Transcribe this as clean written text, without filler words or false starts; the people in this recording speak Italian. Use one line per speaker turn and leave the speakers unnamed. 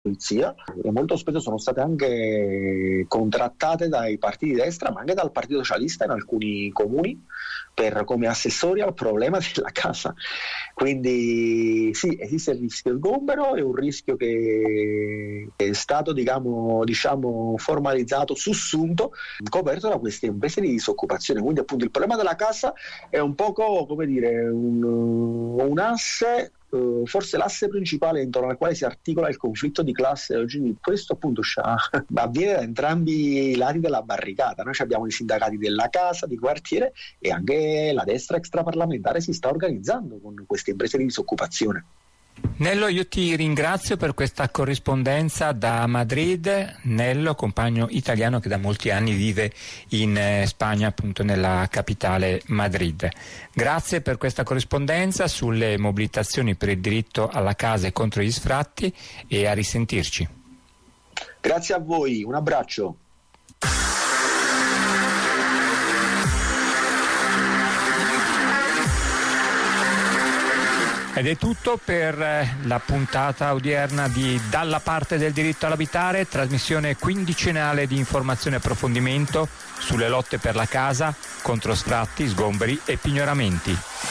polizia e molto spesso sono state anche contrattate dai partiti di destra, ma anche dal Partito Socialista in alcuni comuni come assessori al problema della casa. Quindi sì, esiste il rischio sgombero, è un rischio che è stato diciamo formalizzato, sussunto, coperto da queste imprese di disoccupazione. Quindi appunto il problema della casa è un poco, come dire, un asse, forse l'asse principale intorno al quale si articola il conflitto di classe oggi. Questo appunto avviene da entrambi i lati della barricata. Noi abbiamo i sindacati della casa, di quartiere, e anche la destra extraparlamentare si sta organizzando con queste imprese di disoccupazione.
Nello, io ti ringrazio per questa corrispondenza da Madrid. Nello, compagno italiano che da molti anni vive in Spagna, appunto nella capitale Madrid. Grazie per questa corrispondenza sulle mobilitazioni per il diritto alla casa e contro gli sfratti, e a risentirci.
Grazie a voi, un abbraccio.
Ed è tutto per la puntata odierna di Dalla parte del diritto all'abitare, trasmissione quindicenale di informazione e approfondimento sulle lotte per la casa, contro sfratti, sgomberi e pignoramenti.